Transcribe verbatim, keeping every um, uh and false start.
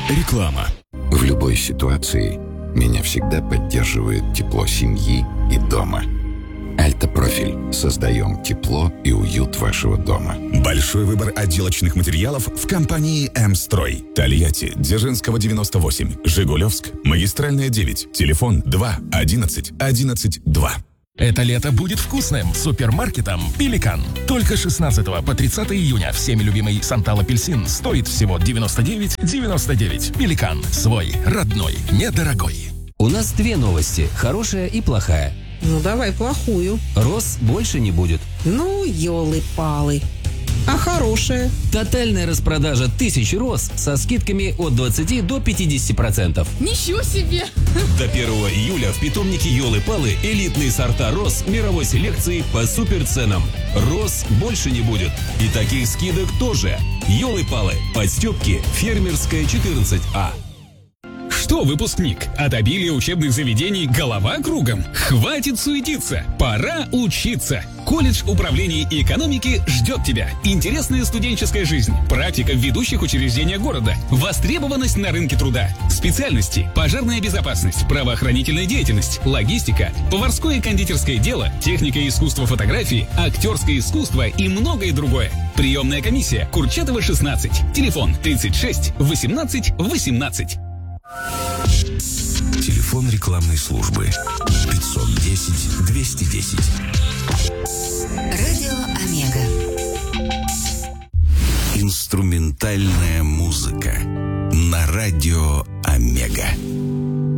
Реклама. В любой ситуации меня всегда поддерживает тепло семьи и дома. Альтапрофиль. Создаем тепло и уют вашего дома. Большой выбор отделочных материалов в компании «М-строй». Тольятти, Дзержинского, девяносто восемь, Жигулевск, Магистральная, девять, телефон два одиннадцать одиннадцать два. Это лето будет вкусным супермаркетом «Пеликан». Только с шестнадцатого по тридцатое июня всеми любимый Сантал апельсин стоит всего девяносто девять девяносто девять. «Пеликан». Свой, родной, недорогой. У нас две новости, хорошая и плохая. Ну, давай плохую. Роз больше не будет. Ну, елы-палы. А хорошая? Тотальная распродажа тысячи роз со скидками от двадцати до пятидесяти процентов. Ничего себе! До первого июля в питомнике «Елы-палы» элитные сорта роз мировой селекции по суперценам. Роз больше не будет. И таких скидок тоже. «Елы-палы». Подстёпки. Фермерская, четырнадцать А. Что, выпускник, от обилия учебных заведений голова кругом? Хватит суетиться, пора учиться. Колледж управления и экономики ждет тебя. Интересная студенческая жизнь, практика в ведущих учреждениях города, востребованность на рынке труда, специальности: пожарная безопасность, правоохранительная деятельность, логистика, поварское и кондитерское дело, техника и искусство фотографии, актерское искусство и многое другое. Приемная комиссия Курчатова, шестнадцать, телефон тридцать шесть восемнадцать восемнадцать. Телефон рекламной службы пятьсот десять двести десять. Радио Омега. Инструментальная музыка на радио Омега.